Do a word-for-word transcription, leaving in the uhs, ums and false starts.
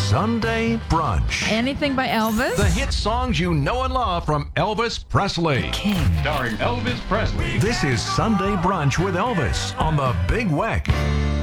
Sunday Brunch. Anything by Elvis? The hit songs you know and love from Elvis Presley. King. Starring Elvis Presley. This is Sunday Brunch with Elvis on the Big Weck.